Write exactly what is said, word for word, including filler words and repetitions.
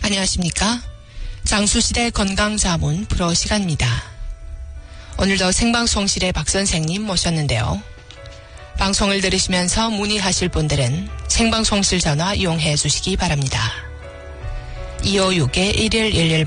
안녕하십니까? 장수시대 건강자문 프로 시간입니다. 오늘도 생방송실에 박 선생님 모셨는데요. 방송을 들으시면서 문의하실 분들은 생방송실 전화 이용해 주시기 바랍니다. 이오육 일일일일